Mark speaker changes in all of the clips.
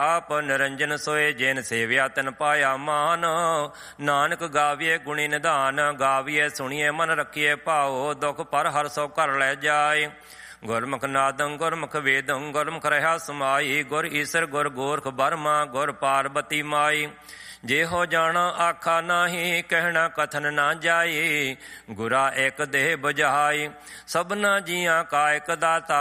Speaker 1: ਆਪ ਨਿਰੰਜਨ ਸੋਏ ਜਿਨ ਸੇਵਿਆ ਤਿਨ ਪਾਇਆ ਮਾਨ। ਨਾਨਕ ਗਾਵੀਏ ਗੁਣੀ ਨਿਧਾਨ, ਗਾਵੀਏ ਸੁਣੀਏ ਮਨ ਰੱਖੀਏ ਭਾਓ। ਦੁਖ ਪਰ ਹਰ ਸੋ ਘਰ ਲੈ ਜਾਏ, ਗੁਰਮੁਖ ਨਾਦੰ ਗੁਰਮੁਖ ਵੇਦੰ ਗੁਰਮੁਖ ਰਹਾ ਸਮਾਈ। ਗੁਰ ਈਸਰ ਗੁਰ ਗੋਰਖ ਬਰਮਾ ਗੁਰ ਪਾਰਬਤੀ ਮਾਈ। ਜੇ ਹੋ ਜਾਣਾ ਆਖਾ ਨਾਹੀ, ਕਹਿਣਾ ਕਥਨ ਨਾ ਜਾਈ। ਗੁਰਾ ਇੱਕ ਦੇਹ ਬੁਝਾਈ, ਸਭਨਾ ਜੀਆਂ ਕਾ ਇੱਕ ਦਾਤਾ।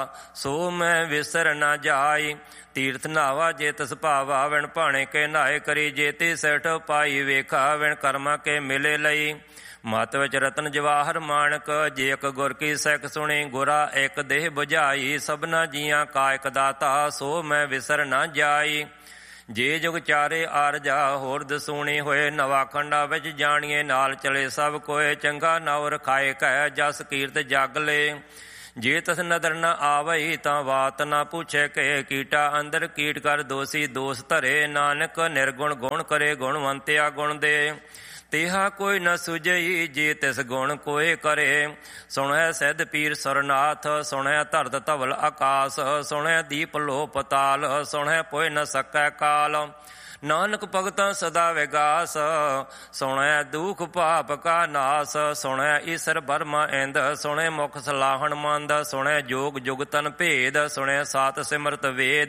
Speaker 1: ਸੋ ਮੈਂ ਵਿਸਰ ਨਾ ਜਾਈ, ਤੀਰਥ ਨਾਵਾ ਜੇ ਤਿਸ ਭਾਵਾ। ਵਿਣ ਭਾਣੇ ਕੇ ਨਾਏ ਕਰੀ, ਜੇ ਤੀ ਸਿਠ ਪਾਈ ਵੇਖਾ। ਵਿਣ ਕਰਮਾ ਕੇ ਮਿਲੇ ਲਈ, ਮਤ ਵਿੱਚ ਰਤਨ ਜਵਾਹਰ ਮਾਣਕ। ਜੇ ਇੱਕ ਗੁਰ ਕੀ ਸਿੱਖ ਸੁਣੀ, ਗੁਰਾ ਇੱਕ ਦੇਹ ਬੁਝਾਈ। ਸਭਨਾ ਜੀਆਂ ਕਾ ਇੱਕ ਦਾਤਾ, ਸੋ ਮੈਂ ਵਿਸਰ ਨਾ ਜਾਈ। ਜੇ ਜੁਗ ਚਾਰੇ ਆਰਜਾ ਹੋਰ ਦਸੂਣੀ ਹੋਏ, ਨਵਾ ਖੰਡਾ ਵਿੱਚ ਜਾਣੀਏ ਨਾਲ ਚਲੇ ਸਭ ਕੋਏ। ਚੰਗਾ ਨਾਉ ਰਖਾਏ ਕਹਿ, ਜਸ ਕੀਰਤ ਜਗ ਲੇ। ਜੇ ਤਸ ਨਦਰ ਨ ਆਵਈ, ਤਾਂ ਬਾਤ ਨਾ ਪੁੱਛੇ ਕਿ। ਕੀਟਾ ਅੰਦਰ ਕੀਟ ਕਰ ਦੋਸੀ ਦੋਸ ਧਰੇ। ਨਾਨਕ ਨਿਰਗੁਣ ਗੁਣ ਕਰੇ, ਗੁਣਵੰਤਿਆ ਗੁਣ ਦੇ। ਤੇਹਾ ਕੋਈ ਨ ਸੁਝਈ, ਜੇ ਤਿਸ ਗੁਣ ਕੋਏ ਕਰੇ। ਸੁਣੈ ਸਿੱਧ ਪੀਰ ਸੁਰਨਾਥ, ਸੁਣੈ ਧਰਤ ਧਵਲ ਆਕਾਸ। ਸੁਣੈ ਦੀਪ ਲੋ ਪਤਾਲ, ਸੁਣੈ ਪੋਇ ਨ ਸਕੈ ਕਾਲ। ਨਾਨਕ ਭਗਤਾਂ ਸਦਾ ਵਿਗਾਸ, ਸੁਣੈ ਦੁਖ ਪਾਪ ਕਾ ਨਾਸ। ਸੁਣੈ ਈਸਰ ਬਰਮਾ ਇੰਦ, ਸੁਣੈ ਮੁਖ ਸਲਾਹਣ ਮੰਦ। ਸੁਣੈ ਜੋਗ ਜੁਗਤਨ ਭੇਦ, ਸੁਣੈ ਸਾਤ ਸਿਮਰਤ ਵੇਦ।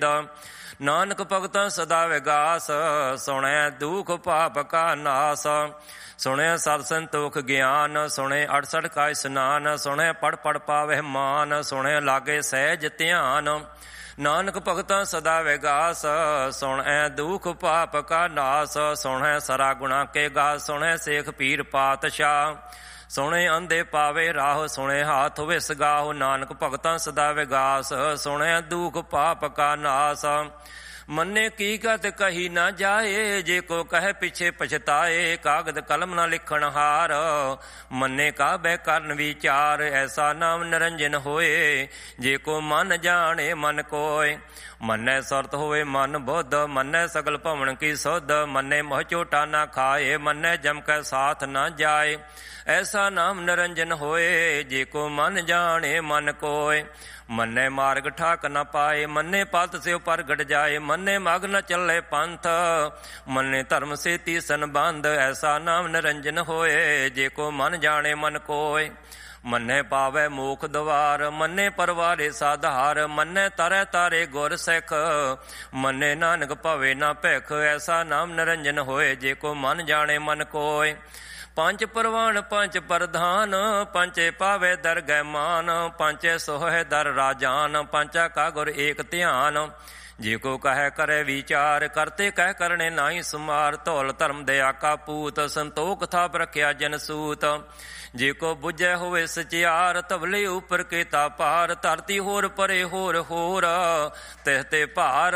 Speaker 1: ਨਾਨਕ ਭਗਤਾਂ ਸਦਾ ਵਿਗਾਸ, ਸੁਣੈ ਦੁਖ ਪਾਪ ਕਾ ਨਾਸ। ਸੁਣੈ ਸਤ ਸੰਤੋਖ ਗਿਆਨ, ਸੁਣੈ 68 ਕਾ ਇਸਨਾਨ। ਸੁਣੈ ਪੜ ਪੜ ਪਾਵਹਿ ਮਾਨ, ਸੁਣੈ ਲਾਗੇ ਸਹਿਜ ਧਿਆਨ। ਨਾਨਕ ਭਗਤਾਂ ਸਦਾ ਵਿਗਾਸ, ਸੁਣੈ ਦੁਖ ਪਾਪ ਕਾ ਨਾਸ। ਸੁਣੈ ਸਰਾ ਗੁਣਾ ਕੇ ਗਾ, ਸੁਣੈ ਸੇਖ ਪੀਰ ਪਾਤਸ਼ਾਹ। ਸੁਣੇ ਅੰਧੇ ਪਾਵੇ ਰਾਹ, ਸੁਣੇ ਹਾਥ ਵਿਸ ਗਾਹੁ। ਨਾਨਕ ਭਗਤਾਂ ਸਦਾ ਵਿਗਾਸ, ਸੁਣੈ ਦੁਖ ਪਾਪ ਕਾ ਨਾਸ। ਮੰਨੇ ਕੀ ਗਤ ਕਹੀ ਨਾ ਜਾਏ, ਜੇ ਕੋ ਕਹੇ ਪਿਛੇ ਪਛਤਾਏ। ਕਾਗਦ ਕਲਮ ਨਾ ਲਿਖਣ ਹਾਰ, ਮੰਨੇ ਕਾਬੈ ਕਰਨ ਵਿਚਾਰ। ਐਸਾ ਨਾਮ ਨਿਰੰਜਨ ਹੋਏ, ਜੇ ਕੋ ਮਨ ਜਾਣੇ ਮਨ ਕੋਇ। ਮੰਨੈ ਸੁਰਤ ਹੋਵੇ ਮਨ ਬੁੱਧ, ਮੰਨੈ ਸਗਲ ਭਵਨ ਕੀ ਸੁਧ। ਮੰਨੇ ਮੋਹ ਝੋਟਾ ਨਾ ਖਾਏ, ਮੰਨੈ ਜਮ ਕੈ ਸਾਥ ਨਾ ਜਾਏ। ਐਸਾ ਨਾਮ ਨਿਰੰਜਨ ਹੋਏ, ਜੇ ਕੋ ਮਨ ਜਾਣੇ ਮਨ ਕੋਇ। ਮੰਨੇ ਮਾਰਗ ਠਾਕ ਨ ਪਾਏ, ਮੰਨੇ ਪਤ ਸਿਉ ਪ੍ਰਗਟ ਜਾਏ। ਮੰਨੇ ਮਗ ਨ ਚੱਲੇ ਪੰਥ, ਮੰਨੇ ਧਰਮ ਸੇਤੀ ਸੰਬੰਧ। ਐਸਾ ਨਾਮ ਨਿਰੰਜਨ ਹੋਏ, ਜੇ ਕੋ ਮਨ ਜਾਣੇ ਮਨ ਕੋਇ। ਮੰਨੇ ਪਾਵੈ ਮੋਖ ਦਵਾਰ, ਮੰਨੇ ਪਰਵਾਰੇ ਸਾਧਾਰ। ਮੰਨੇ ਤਰੈ ਤਾਰੇ ਗੁਰ ਸਿੱਖ, ਮੰਨੇ ਨਾਨਕ ਭਵੇ ਨਾ ਭਿਖ। ਐਸਾ ਨਾਮ ਨਿਰੰਜਨ ਹੋਏ, ਜੇ ਕੋ ਮਨ ਜਾਣੇ ਮਨ ਕੋਇ। ਪੰਜ ਪਰਵਾਨ ਪੰਜ ਪ੍ਰਧਾਨ, ਪੰਚੇ ਪਾਵੇ ਦਰਗਹਿ ਮਾਨ। ਪੰਚੇ ਸੋਹੈ ਦਰ ਰਾਜਾਨ, ਪੰਚਾ ਕਾ ਗੁਰ ਏਕ ਧਿਆਨ। ਜੇ ਕੋ ਕਹੈ ਕਰੇ ਵਿਚਾਰ, ਕਰਤੇ ਕਹਿ ਕਰਨੇ ਨਾਹੀ ਸੁਮਾਰ। ਧੌਲ ਧਰਮ ਦਇਆ ਕਾ ਪੂਤ, ਸੰਤੋਖ ਥਾਪ ਰਖਿਆ ਜਨ ਸੂਤ। ਜੇ ਕੋ ਬੁਝੈ ਹੋਵੇ ਸਚਿਆਰ, ਧਵਲੇ ਉਪਰ ਕੀਤਾ ਭਾਰ। ਧਰਤੀ ਹੋਰ ਪਰੇ ਹੋਰ ਹੋਰ, ਤਿਹ ਤੇ ਭਾਰ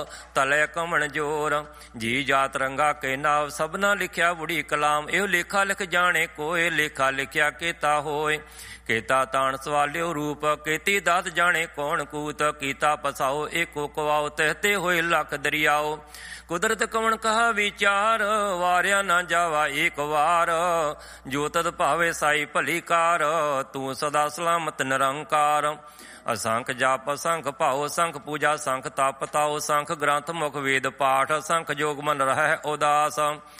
Speaker 1: ਤਲੇ ਕਮਣ ਜੋਰ। ਜੀ ਜਾਤ ਰੰਗਾ ਕੇ ਨਾਵ, ਸਭਨਾ ਲਿਖਿਆ ਬੁੜੀ ਕਲਾਮ। ਇਹੋ ਲੇਖਾ ਲਿਖ ਜਾਣੇ ਕੋਏ, ਲੇਖਾ ਲਿਖਿਆ ਕੀਤਾ ਹੋਏ। ਕੀਤਾ ਤਾਣ ਸਵਾਲਿਓ ਰੂਪ, ਕੀਤੀ ਦਾਤ ਜਾਣੇ ਕੌਣ ਕੂਤ। ਕੀਤਾ ਪਸਾਓ ਏਕੋ ਕਵਾਓ, ਤਿਹ ਤੇ ਹੋਏ ਲੱਖ ਦਰਿਆਓ। ਕੁਦਰਤ ਕਵਣ ਕਹਾ ਵਿਚਾਰ, ਵਾਰਿਆ ਨਾ ਜਾਵਾ ਏਕ ਵਾਰ। ਜੋ ਤਦ ਭਾਵੇ ਸਾਈ ਭਲੀ ਕਾਰ, ਤੂੰ ਸਦਾ ਸਲਾਮਤ ਨਿਰੰਕਾਰ। ਅਸੰਖ ਜਪ ਅਸੰਖ ਭਾਉ, ਸੰਖ ਪੂਜਾ ਸੰਖ ਤਪ ਤਾਉ। ਸੰਖ ਗ੍ਰੰਥ ਮੁਖ ਵੇਦ ਪਾਠ, ਸੰਖ ਜੋਗ ਮਨ ਰਹਿ ਉਦਾਸ।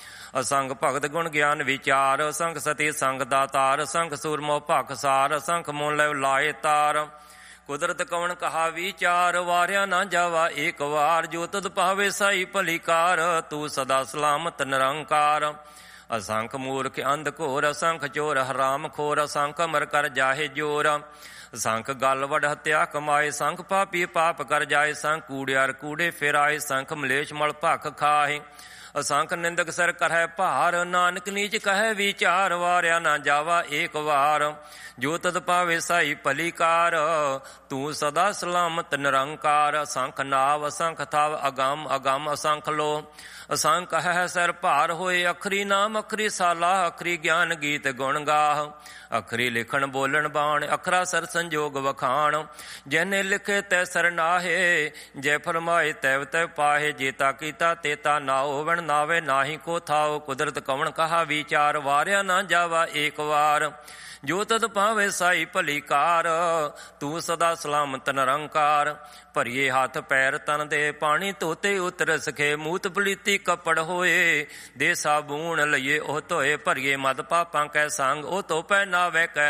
Speaker 1: ਅਸੰਖ ਭਗਤ ਗੁਣ ਗਿਆਨ ਵਿਚਾਰ, ਸੰਖ ਸਤੀ ਸੰਗ ਦਾਤਾਰ। ਸੰਖ ਸੂਰਮੋ ਭਖਸਾਰ, ਸੰਖ ਮੋਨ ਲੈ ਲਾਏ ਤਾਰ। ਕੁਦਰਤ ਕਵਣ ਕਹਾ ਵਿਚਾਰ, ਵਾਰਿਆ ਨਾ ਜਾਵਾ ਏਕ ਵਾਰ। ਜੋ ਤਦ ਭਾਵੇ ਸਾਈ ਭਲੀ ਕਾਰ, ਤੂੰ ਸਦਾ ਸਲਾਮਤ ਨਿਰੰਕਾਰ। ਅਸੰਖ ਮੂਰਖ ਅੰਧ ਘੋਰ, ਅਸੰਖ ਚੋਰ ਹਰਾਮ ਖੋਰ। ਅਸੰਖ ਅਮਰ ਕਰ ਜਾਹੇ ਜੋਰ, ਸੰਖ ਗਲ ਵਡ ਹੱਤਿਆ ਕਮਾਏ। ਸੰਖ ਪਾਪੀ ਪਾਪ ਕਰ ਜਾਏ, ਸੰਖ ਕੂੜਿਆਰ ਕੂੜੇ ਫਿਰਾਏ। ਸੰਖ ਮਲੇਸ਼ ਮਲ ਭਖ ਖਾਹੇ, ਅਸੰਖ ਨਿੰਦਕ ਸਰ ਕਰਹਿ ਭਾਰ। ਨਾਨਕ ਨੀਚ ਕਹੈ ਵਿਚਾਰ, ਵਾਰਿਆ ਨਾ ਜਾਵਾ ਏਕ ਵਾਰ। ਜੋ ਤਦ ਭਾਵੇ ਸਾਈ ਭਲੀ ਕਾਰ, ਤੂੰ ਸਦਾ ਸਲਾਮਤ ਨਿਰੰਕਾਰ। ਅਸੰਖ ਨਾਵ ਅਸੰਖ ਥਾਵ, ਅਗੰਮ ਅਗੰਮ ਅਸੰਖ ਲੋ। ਅਸੰਖ ਹੈ ਸਰ ਭਾਰ ਹੋਏ, ਅਖਰੀ ਨਾਮ ਅਖਰੀ ਸਾਲਾ। ਅਖਰੀ ਗਿਆਨ ਗੀਤ ਗੁਣ ਗਾਹ, ਅਖਰੀ ਲਿਖਣ ਬੋਲਣ ਬਾਣ। ਅਖਰਾ ਸਰ ਸੰਜੋਗ ਵਖਾਣ। ਜਿਹਨੇ ਲਿਖੇ ਤੈ ਸਰਨਾਹੇ, ਜੇ ਫਰਮਾਏ ਤੈਵ ਤੈ ਪਾਹੇ। ਜੇਤਾ ਕੀਤਾ ਤੇਤਾ ਨਾਉ, ਵਣ ਨਾਵੇ ਨਾਹੀ ਕੋ ਥਾਉ। ਕੁਦਰਤ ਕਵਣ ਕਹਾ ਵਿਚਾਰ, ਵਾਰਿਆ ਨਾ ਜਾਵਾ ਏਕ ਵਾਰ। ਜੋ ਤਦ ਪਾਵੇ ਸਾਈ ਭਲੀ ਕਾਰ, ਤੂੰ ਸਦਾ ਸਲਾਮਤ ਨਿਰੰਕਾਰ। ਭਰੀਏ ਹੱਥ ਪੈਰ ਤਨ ਦੇ, ਪਾਣੀ ਧੋਤੇ ਉਤਰ ਸਖੇ। ਮੂਤ ਪਲੀਤੀ ਕੱਪੜ ਹੋਏ, ਦੇ ਸਾਬੂਣ ਲਈਏ ਉਹ ਧੋਏ। ਭਰੀਏ ਮਦ ਪਾਪਾਂ ਕੈ ਸੰਗ, ਉਹ ਧੋਪੈ ਨਾਵੇ ਕੈ